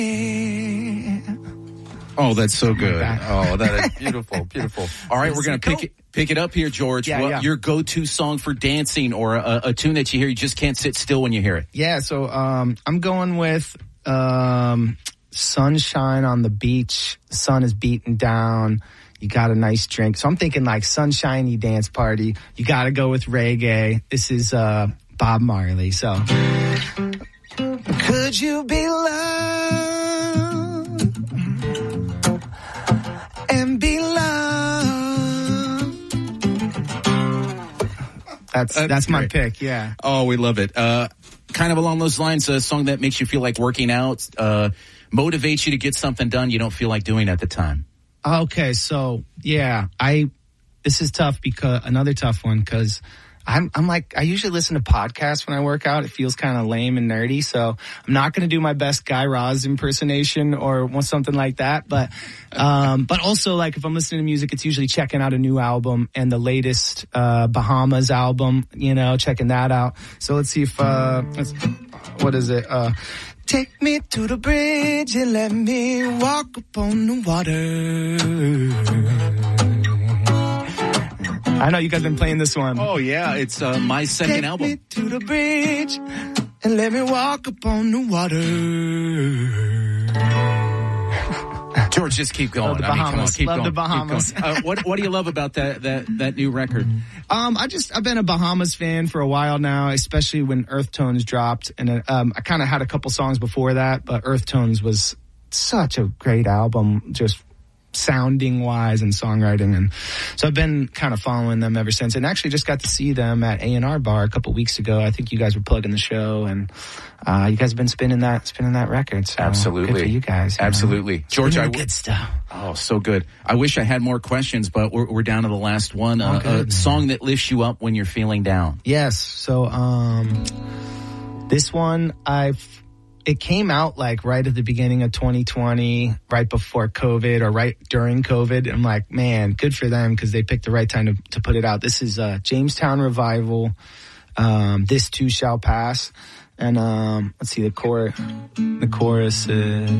Oh, that's so good. Oh, that is beautiful, beautiful. All right, we're going to pick it up here, George. Your go-to song for dancing or a tune that you hear, you just can't sit still when you hear it. Yeah, so I'm going with Sunshine on the Beach. The sun is beating down. You got a nice drink. So I'm thinking like sunshiny dance party. You got to go with reggae. This is Bob Marley. So could you be loved and be loved? That's my pick. Yeah. Oh, we love it. Kind of along those lines, a song that makes you feel like working out, motivates you to get something done you don't feel like doing at the time. Okay, so yeah, this is tough because another tough one because I'm like, I usually listen to podcasts when I work out. It feels kind of lame and nerdy, so I'm not going to do my best Guy Raz impersonation or something like that. But also, like, if I'm listening to music, it's usually checking out a new album and the latest Bahamas album, checking that out. So let's see if, what is it? Take me to the bridge and let me walk upon the water. I know you guys been playing this one. Oh, yeah. It's my second album. Take me to the bridge and let me walk upon the water. George, just keep going. Love the Bahamas. Love the Bahamas. What do you love about that new record? I've been a Bahamas fan for a while now, especially when Earth Tones dropped. And I kind of had a couple songs before that, but Earth Tones was such a great album, just sounding wise and songwriting, and so I've been kind of following them ever since, and actually just got to see them at A&R Bar a couple weeks ago. I think you guys were plugging the show, and you guys have been spinning that record. So absolutely, good for you guys. Absolutely, George. Good stuff. Oh, so good. I wish I had more questions, but we're down to the last one. A song that lifts you up when you're feeling down. Yes. So this one it came out like right at the beginning of 2020, right before COVID or right during COVID. I'm like, man, good for them because they picked the right time to put it out. This is Jamestown Revival, This Too Shall Pass. And let's see, the chorus is...